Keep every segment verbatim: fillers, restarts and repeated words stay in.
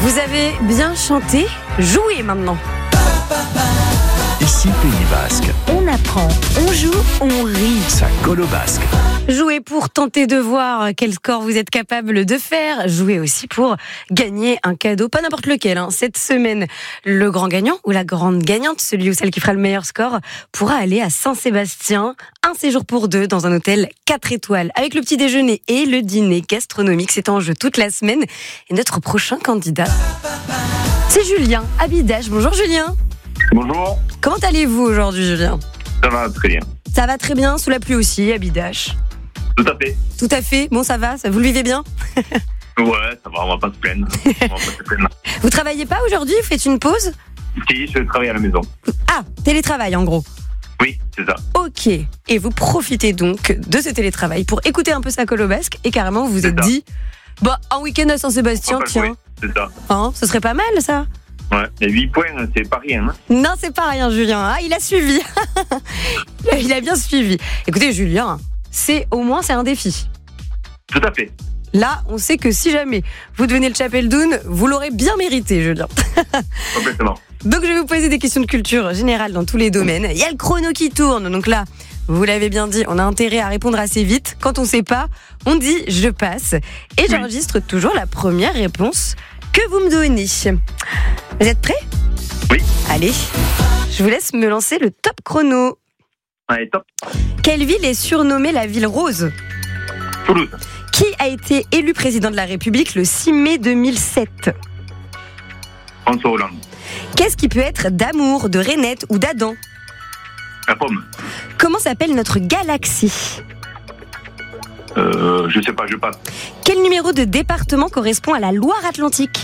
Vous avez bien chanté, jouez maintenant. Ici Pays Basque. On apprend, on joue, on rit. Ça colle au basque. Jouez pour tenter de voir quel score vous êtes capable de faire. Jouez aussi pour gagner un cadeau, pas n'importe lequel. Hein. Cette semaine, le grand gagnant ou la grande gagnante, celui ou celle qui fera le meilleur score, pourra aller à Saint-Sébastien. Un séjour pour deux dans un hôtel quatre étoiles. Avec le petit déjeuner et le dîner gastronomique. C'est en jeu toute la semaine. Et notre prochain candidat, c'est Julien, à Bidache. Bonjour Julien. Bonjour. Comment allez-vous aujourd'hui, Julien ? Ça va très bien. Ça va très bien, sous la pluie aussi, à Bidache. Tout à fait. Tout à fait. Bon, ça va, ça, vous le vivez bien ? Ouais, ça va, on va pas se plaindre. On va pas se plaindre. Vous travaillez pas aujourd'hui ? Vous faites une pause ? Si, je travaille à la maison. Ah, télétravail en gros. Oui, c'est ça. Ok. Et vous profitez donc de ce télétravail pour écouter un peu ça colle au basque et carrément vous vous C'est êtes ça. dit, bah, un week-end à Saint-Sébastien, On va pas le tiens, jouer, c'est ça. hein, ce serait pas mal ça ? Ouais, et huit points, c'est pas rien. Hein. Non, c'est pas rien, Julien. Ah, il a suivi. Il a bien suivi. Écoutez, Julien, c'est au moins c'est un défi. Tout à fait. Là, on sait que si jamais vous devenez le Chapeldoun, vous l'aurez bien mérité, Julien. Complètement. Donc, je vais vous poser des questions de culture générale dans tous les domaines. Il y a le chrono qui tourne. Donc là, vous l'avez bien dit, on a intérêt à répondre assez vite. Quand on ne sait pas, on dit « je passe ». Et Oui. j'enregistre toujours la première réponse que vous me donnez. Vous êtes prêts ? Oui. Allez, je vous laisse me lancer le top chrono. Allez, top. Quelle ville est surnommée la ville rose ? Toulouse. Qui a été élu président de la République le six mai deux mille sept ? François Hollande. Qu'est-ce qui peut être d'amour, de rainette ou d'Adam ? La pomme. Comment s'appelle notre galaxie ? Euh, je sais pas, je passe. Quel numéro de département correspond à la Loire-Atlantique ?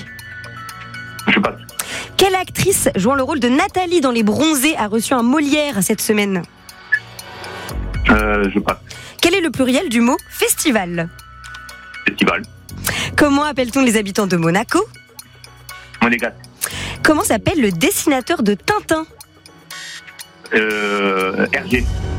Je passe. Quelle actrice jouant le rôle de Nathalie dans Les Bronzés a reçu un Molière cette semaine ? Euh, je passe. Quel est le pluriel du mot festival ? Festival. Comment appelle-t-on les habitants de Monaco ? Monégasque. Comment s'appelle le dessinateur de Tintin ? Euh, R G. Oui !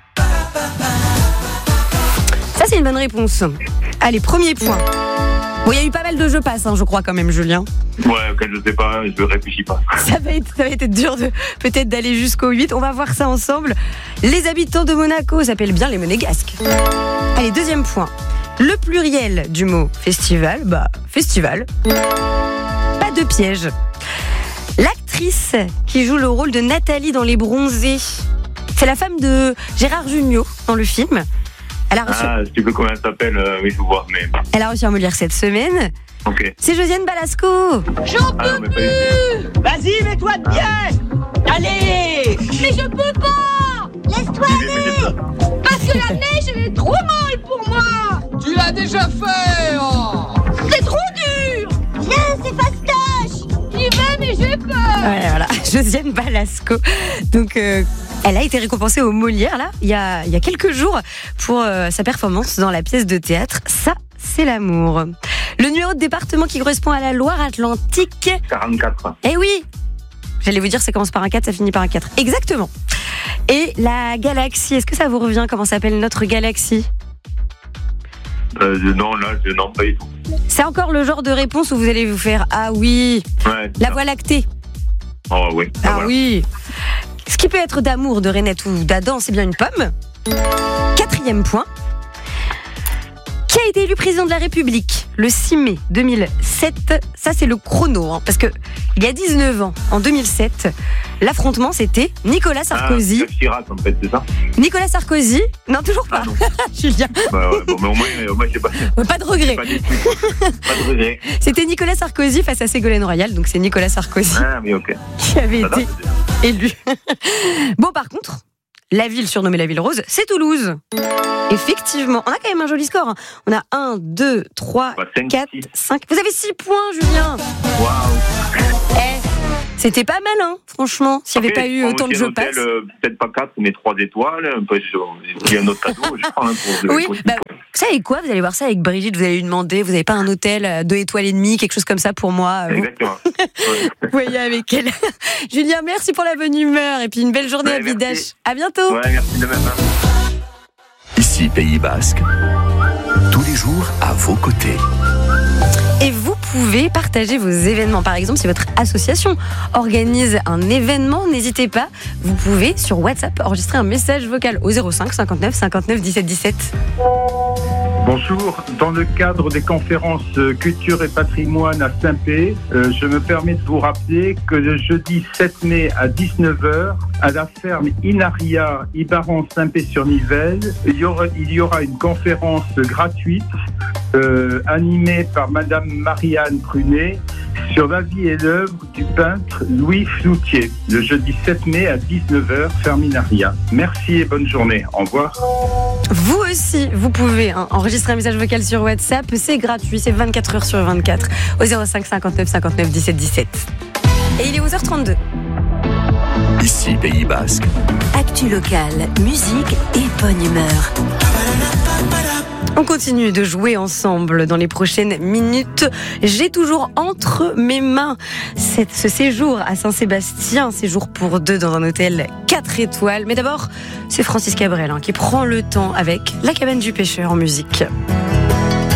Ça, c'est une bonne réponse. Allez, premier point. Bon, il y a eu pas mal de jeux passe, hein, je crois, quand même, Julien. Ouais, ok, je sais pas, je réfléchis pas. Ça va être, ça va être dur de peut-être d'aller jusqu'au huit. On va voir ça ensemble. Les habitants de Monaco s'appellent bien les Monégasques. Allez, deuxième point. Le pluriel du mot festival, bah, festival. Pas de piège. L'actrice qui joue le rôle de Nathalie dans Les Bronzés, c'est la femme de Gérard Jugnot dans le film. Elle a reçu, Ah, si tu veux comment elle s'appelle, euh, oui, je vois, mais... elle a reçu un Molière cette semaine. Ok. C'est Josiane Balasco. J'en Ah, peux non, mais pas du tout. Vas-y, mets-toi de pied. Allez. Mais je peux pas. Laisse-toi J'y vais, mais j'ai pas. parce que la neige, elle est trop molle pour moi. Tu l'as déjà fait. Oh. C'est trop dur. Viens, c'est fastoche. J'y vais, mais j'ai peur. Ouais, voilà, Josiane Balasco. Donc, euh, elle a été récompensée au Molière, là, il y a, il y a quelques jours, pour euh, sa performance dans la pièce de théâtre « Ça, c'est l'amour ». Le numéro de département qui correspond à la Loire-Atlantique. quarante-quatre. Eh oui, j'allais vous dire, ça commence par un quatre, ça finit par un quatre. Exactement. Et la galaxie, est-ce que ça vous revient ? Comment s'appelle notre galaxie ? Euh, non, là, je, non, pas du tout. C'est encore le genre de réponse où vous allez vous faire « Ah oui, Ouais. la Voie lactée ». Oh, oui. Ah voilà. oui. Ce qui peut être d'amour, de rainette ou d'Adam, c'est bien une pomme. Quatrième point. Qui a été élu président de la République le six mai deux mille sept ? Ça, c'est le chrono, hein, parce que il y a dix-neuf ans, en deux mille sept, l'affrontement, c'était Nicolas Sarkozy. Ah, Jacques Chirac, en fait, c'est ça. Nicolas Sarkozy, non, toujours pas, Ah, non. Julien, Bah, ouais, bon, mais au moins, au moins, je sais pas. pas de regret. Pas déçu. Pas de regret. C'était Nicolas Sarkozy face à Ségolène Royal, donc c'est Nicolas Sarkozy Ah, mais ok. qui avait Ça été date. élu. Bon, par contre, la ville surnommée la ville rose, c'est Toulouse. Effectivement, on a quand même un joli score. hein. On a un, deux, trois, Bah, cinq, quatre, six. cinq. Vous avez six points, Julien. Waouh. Eh, c'était pas mal, hein, franchement, s'il n'y avait Après, pas eu je prends autant de aussi un jeux hôtel, passe. euh, peut-être pas quatre, mais trois étoiles. Un peu, il y a un autre cadeau, je prends un pour Oui, pour- bah, vous savez quoi ? Vous allez voir ça avec Brigitte, vous allez lui demander, vous n'avez pas un hôtel à deux étoiles et demie, quelque chose comme ça pour moi. Vous Exactement. Ouais. vous voyez avec elle. Julien, merci pour la bonne humeur et puis une belle journée Ouais, à Bidache. merci. À bientôt. Ouais, merci de même. Ici Pays Basque. Tous les jours à vos côtés. Et vous pouvez pouvez partager vos événements. Par exemple, si votre association organise un événement, n'hésitez pas, vous pouvez sur WhatsApp enregistrer un message vocal au zéro cinq cinquante-neuf cinquante-neuf dix-sept dix-sept. Bonjour, dans le cadre des conférences Culture et Patrimoine à Saint-Pé, euh, je me permets de vous rappeler que le jeudi sept mai à dix-neuf heures, à la ferme Inaria, Ibaran-Saint-Pé-sur-Nivelle, il y aura, il y aura une conférence gratuite euh, animée par Madame Marianne Prunet sur la vie et l'œuvre du peintre Louis Floutier, le jeudi sept mai à dix-neuf heures, ferme Inaria. Merci et bonne journée. Au revoir. Vous aussi, vous pouvez hein, enregistrer un message vocal sur WhatsApp, c'est gratuit, c'est vingt-quatre heures sur vingt-quatre, au zéro cinq cinquante-neuf cinquante-neuf dix-sept dix-sept. Et il est onze heures trente-deux. Ici, Pays Basque. Actu locale, musique et bonne humeur. On continue de jouer ensemble dans les prochaines minutes. J'ai toujours entre mes mains cette, ce séjour à Saint-Sébastien, séjour pour deux dans un hôtel quatre étoiles. Mais d'abord, c'est Francis Cabrel hein, qui prend le temps avec La Cabane du Pêcheur en musique.